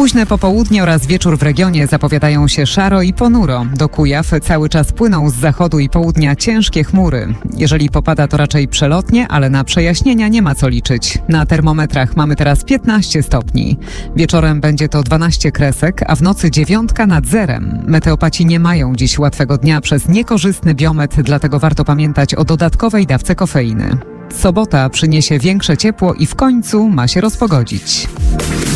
Późne popołudnie oraz wieczór w regionie zapowiadają się szaro i ponuro. Do Kujaw cały czas płyną z zachodu i południa ciężkie chmury. Jeżeli popada, to raczej przelotnie, ale na przejaśnienia nie ma co liczyć. Na termometrach mamy teraz 15 stopni. Wieczorem będzie to 12 kresek, a w nocy 9 nad zerem. Meteopaci nie mają dziś łatwego dnia przez niekorzystny biometr, dlatego warto pamiętać o dodatkowej dawce kofeiny. Sobota przyniesie większe ciepło i w końcu ma się rozpogodzić.